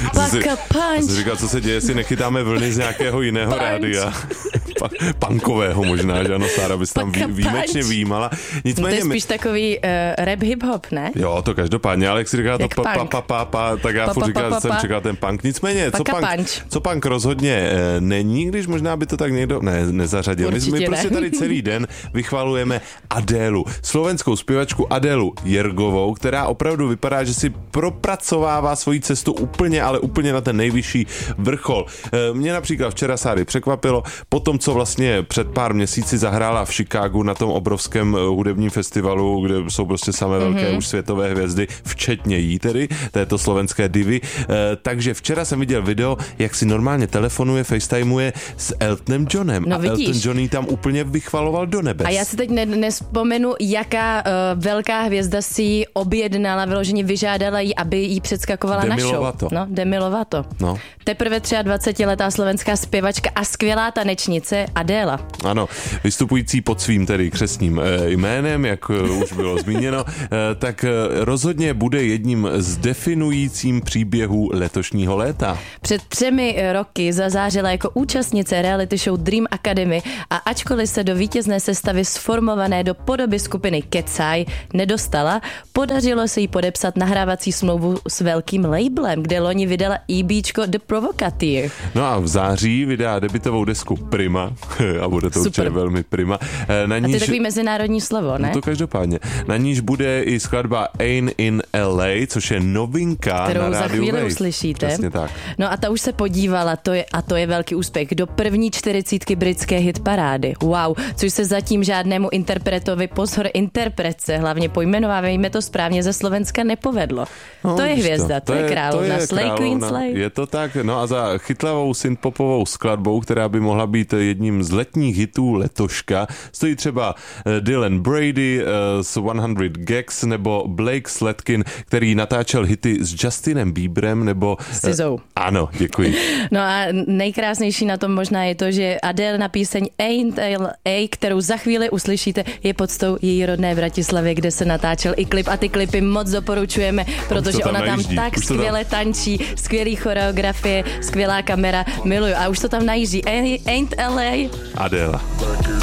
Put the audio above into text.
Paka Punch. Jsi říkal, co se děje, jestli nechytáme vlny z nějakého jiného rádia. Punkového možná, že ano, Sára bys tam výjimečně výjímala. Nicméně, to je spíš takový rap hip-hop, ne? Jo, to každopádně, ale jak si říká to tak já furt jsem čekal ten punk. Nicméně, co punk rozhodně není, když možná by to tak někdo nezařadil. My prostě tady celý den vychvalujeme Adélu, slovenskou zpěvačku Adélu Jergovou, která opravdu vypadá, že si propracovává svoji cestu úplně, ale úplně na ten nejvyšší vrchol. Mě například včera Sáry překvapilo, potom co vlastně před pár měsíci zahrála v Chicagu na tom obrovském hudebním festivalu, kde jsou prostě samé velké už světové hvězdy, včetně jí tedy, této slovenské divy. Takže včera jsem viděl video, jak si normálně telefonuje, FaceTimeuje s Eltonem Johnem. No, a Elton John jí tam úplně vychvaloval do nebes. A já si teď nespomenu, jaká velká hvězda si ji objednala, vyloženě vyžádala jí, aby jí předskakovala na show. Demi Lovato. No. Teprve 23letá slovenská zpěvačka a skvělá tanečnice Adéla. Ano, vystupující pod svým tedy křestním jménem, jak už bylo zmíněno, tak rozhodně bude jedním z definujícím příběhů letošního léta. Před 3 roky zazářila jako účastnice reality show Dream Academy a ačkoliv se do vítězné sestavy sformované do podoby skupiny Kecaj nedostala, podařilo se jí podepsat nahrávací smlouvu s velkým labelem, kde loni vydala EBčko The Provocateur. No a v září vydá debutovou desku Prima a bude to určitě velmi prima. A to je takový mezinárodní slovo, ne? No to každopádně. Na níž bude i skladba Ain't in LA, což je novinka, kterou na rádiu za chvíli Wave. uslyšíte. Přesně tak. No a ta už se podívala, to je velký úspěch, do první 40 britské hitparády. Wow, což se zatím žádnému interpretovi, pozor, interpretce, hlavně pojmenovávejme to správně, ze Slovenska nepovedlo. No, to je hvězda, to je královna. Slay Queen Slay. Je to tak, no a za chytlavou synthpopovou skladbou, která by mohla být jedním z letních hitů letoška, stojí třeba Dylan Brady z 100 Gags nebo Blake Slatkin, který natáčel hity s Justinem Bieberem nebo... Sizou. Ano, děkuji. No a nejkrásnější na tom možná je to, že Adele na píseň Ain't LA, kterou za chvíli uslyšíte, je podstou její rodné Bratislavě, kde se natáčel i klip a ty klipy moc doporučujeme, protože ona tam tak skvěle tančí, skvělý choreografie, skvělá kamera, miluju a už to tam najíždí. Ain't LA. Adele.